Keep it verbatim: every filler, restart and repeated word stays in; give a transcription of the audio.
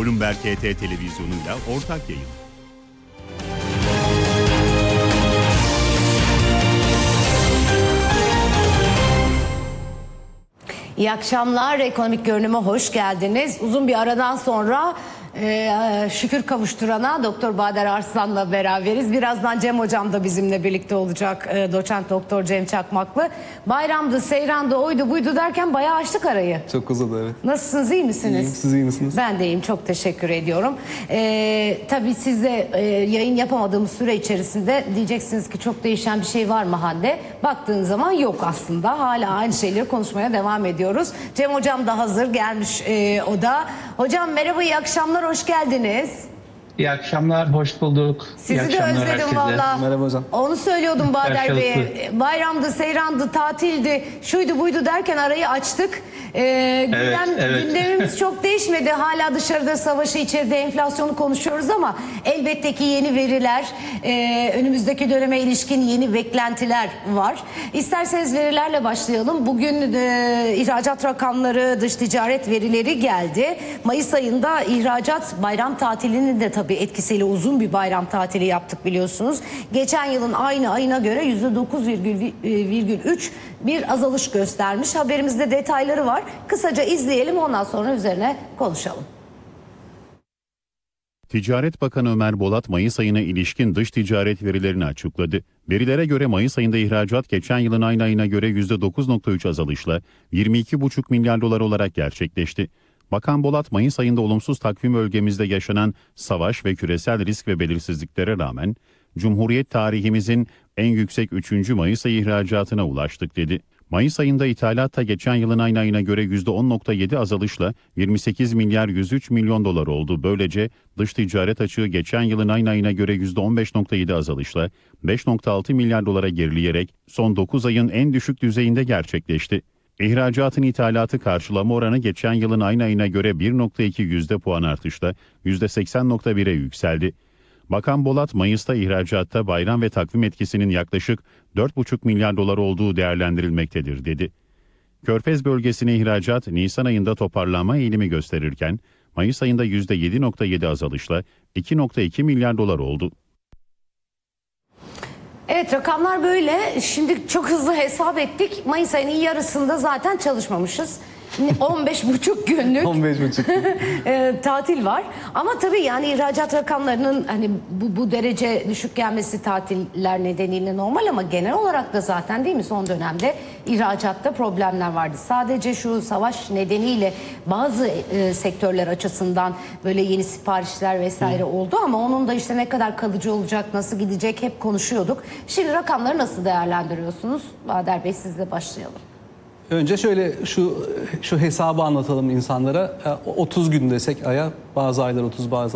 Bloomberg H T televizyonuyla ortak yayın. İyi akşamlar, ekonomik görünüme hoş geldiniz. Uzun bir aradan sonra e, şükür kavuşturana Doktor Bader Arslan'la beraberiz. Birazdan Cem Hocam da bizimle birlikte olacak, e, doçent doktor Cem Çakmaklı. Bayramdı, seyrandı, oydu buydu derken bayağı açtık arayı. Çok uzadı, evet. Nasılsınız, iyi misiniz? İyiyim, siz iyi misiniz? Ben de iyiyim, çok teşekkür ediyorum. E, tabii sizle e, yayın yapamadığımız süre içerisinde diyeceksiniz ki çok değişen bir şey var mı Hande? Baktığın zaman yok aslında. Hala aynı şeyleri konuşmaya devam ediyoruz. Cem Hocam da hazır gelmiş e, o da. Hocam merhaba, iyi akşamlar, hoş geldiniz. İyi akşamlar, hoş bulduk. Sizi İyi de akşamlar özledim herkese. valla. Merhaba hocam. Onu söylüyordum Bader Karşılıklı. Bey'e. Bayramdı, seyrandı, tatildi, şuydu buydu derken arayı açtık. Ee, gündem, evet. Gündemimiz çok değişmedi. Hala dışarıda savaşı, içeride enflasyonu konuşuyoruz ama elbette ki yeni veriler, e, önümüzdeki döneme ilişkin yeni beklentiler var. İsterseniz verilerle başlayalım. Bugün e, ihracat rakamları, dış ticaret verileri geldi. Mayıs ayında ihracat bayram tatilinin de tabii etkisiyle uzun bir bayram tatili yaptık biliyorsunuz. Geçen yılın aynı ayına göre yüzde dokuz virgül üç bir azalış göstermiş. Haberimizde detayları var. Kısaca izleyelim, ondan sonra üzerine konuşalım. Ticaret Bakanı Ömer Bolat Mayıs ayına ilişkin dış ticaret verilerini açıkladı. Verilere göre Mayıs ayında ihracat geçen yılın aynı ayına göre yüzde dokuz virgül üç azalışla yirmi iki virgül beş milyar dolar olarak gerçekleşti. Bakan Bolat, Mayıs ayında olumsuz takvim bölgemizde yaşanan savaş ve küresel risk ve belirsizliklere rağmen Cumhuriyet tarihimizin en yüksek üçüncü Mayıs ayı ihracatına ulaştık dedi. Mayıs ayında ithalatta geçen yılın aynı ayına göre yüzde on virgül yedi azalışla yirmi sekiz milyar yüz üç milyon dolar oldu. Böylece dış ticaret açığı geçen yılın aynı ayına göre yüzde on beş virgül yedi azalışla beş virgül altı milyar dolara gerileyerek son dokuz ayın en düşük düzeyinde gerçekleşti. İhracatın ithalatı karşılama oranı geçen yılın aynı ayına göre bir virgül iki yüzde puan artışla yüzde seksen virgül bire yükseldi. Bakan Bolat, Mayıs'ta ihracatta bayram ve takvim etkisinin yaklaşık dört virgül beş milyar dolar olduğu değerlendirilmektedir dedi. Körfez bölgesine ihracat Nisan ayında toparlanma eğilimi gösterirken Mayıs ayında yüzde yedi virgül yedi azalışla iki virgül iki milyar dolar oldu. Evet, rakamlar böyle. Şimdi çok hızlı hesap ettik. Mayıs ayının yarısında zaten çalışmamışız. on beş buçuk günlük on beş buçuk e, tatil var. Ama tabii yani ihracat rakamlarının hani bu, bu derece düşük gelmesi tatiller nedeniyle normal ama genel olarak da zaten değil mi son dönemde ihracatta problemler vardı. Sadece şu savaş nedeniyle bazı e, sektörler açısından böyle yeni siparişler vesaire Hı. oldu ama onun da işte ne kadar kalıcı olacak, nasıl gidecek hep konuşuyorduk. Şimdi rakamları nasıl değerlendiriyorsunuz? Bader Bey, sizle başlayalım. Önce şöyle şu şu hesabı anlatalım insanlara. otuz gün desek aya, bazı aylar otuz, bazı